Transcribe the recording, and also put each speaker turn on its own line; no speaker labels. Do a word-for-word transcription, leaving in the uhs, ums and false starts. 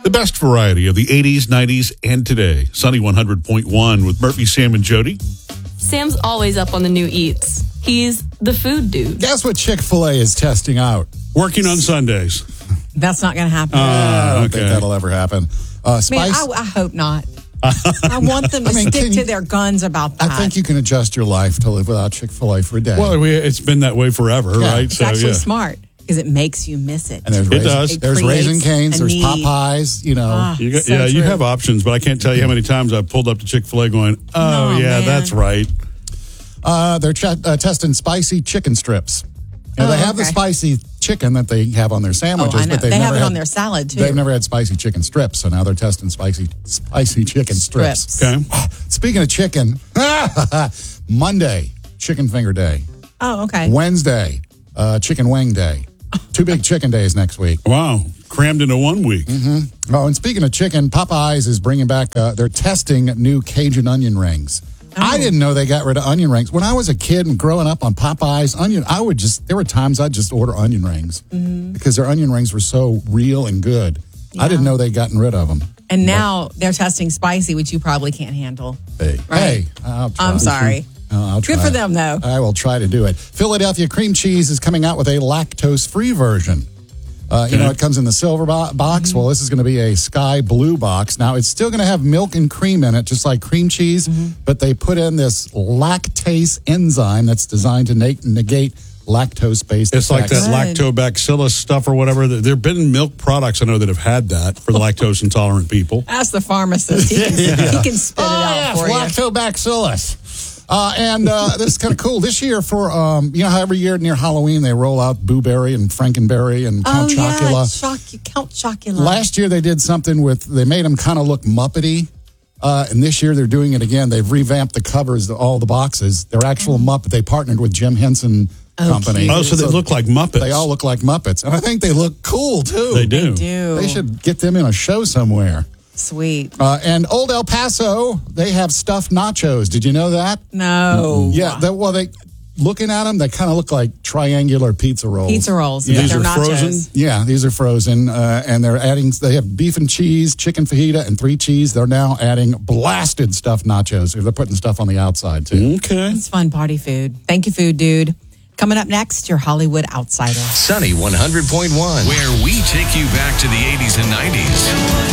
The best variety of the eighties, nineties, and today. Sunny one hundred point one with Murphy, Sam, and Jody.
Sam's always up on the new eats. He's the food dude.
Guess what Chick-fil-A is testing out?
Working on Sundays.
That's not going to happen.
Uh, I don't
okay.
think that'll ever happen. Uh,
Man,
spice.
I, I hope not. I want them to
I mean,
stick
can
to
you-
their guns about that.
I think you can adjust your life to live without Chick-fil-A for a day.
Well, we, it's been that way forever,
Yeah.
right?
it's actually smart because it makes you miss it.
and there's
It
raisin,
does. It
There's
creates
Raisin Canes.
a
There's
need.
Popeyes. You know.
Ah,
You got,
so
yeah, you
true.
have options, but I can't tell you how many times I've pulled up to Chick-fil-A going, oh,
Oh,
yeah,
man.
that's right.
Uh, they're ch- uh, testing spicy chicken strips. You know,
Oh,
they have the
okay.
spicy chicken that they have on their
Oh,
sandwiches,
I know.
but they've
They
never
have it
had,
on their salad, too.
They've never had spicy chicken strips, so now they're testing spicy spicy chicken strips.
Strips.
Okay.
Speaking of chicken, Monday, chicken finger day.
Oh, okay.
Wednesday, uh, chicken wing day. Two big chicken days next week.
Wow. Crammed into one week.
Mm-hmm. Oh, and speaking of chicken, Popeyes is bringing back, uh, they're testing new Cajun onion rings. I didn't know they got rid of onion rings. When I was a kid and growing up on Popeyes, onion, I would just, there were times I'd just order onion rings because their onion rings were so real and good. I didn't know they'd gotten rid of them.
And now they're testing spicy, which you probably can't handle.
Hey,
Right.
hey, I'll try.
I'm sorry.
Uh, I'll try.
Good for them, though.
I will try to do it. Philadelphia cream cheese is coming out with a lactose-free version. Uh, you
Okay.
know, it comes in the silver bo- box. Well, this is going to be a sky blue box. Now, it's still going to have milk and cream in it, just like cream cheese, but they put in this lactase enzyme that's designed to na- negate lactose-based
It's like
effects.
that
Good.
lactobacillus stuff or whatever. There have been milk products I know that have had that for lactose intolerant people.
Ask the pharmacist. He can, he can spit it
Oh,
out
yes,
for you.
lactobacillus. Uh, and uh, this is kind of cool. This year for, um, you know how every year near Halloween they roll out Boo Berry and Frankenberry and
Oh,
Count
yeah.
Chocula.
Choc- Count Chocula.
Last year they did something with, they made them kind of look Muppety. Uh, and this year they're doing it again. They've revamped the covers, of all the boxes. They're actual Muppet. They partnered with Jim Henson
Oh,
Company.
cute.
Oh, so they look like Muppets.
They all look like Muppets. And I think they look cool, too.
They do.
do.
They should get them in a show somewhere.
Sweet.
Uh, and Old El Paso, they have stuffed nachos. Did you know that?
No.
Yeah, that, well, they looking at them, they kind of look like triangular pizza rolls.
Pizza rolls.
These
They're
are
nachos.
frozen?
Yeah, these are frozen, uh, and they're adding. They have beef and cheese, chicken fajita, and three cheese. They're now adding blasted stuffed nachos. They're putting stuff on the outside too.
Okay.
It's fun party food. Thank you, food dude. Coming up next, your Hollywood Outsider.
Sunny one hundred point one, where we take you back to the eighties and nineties.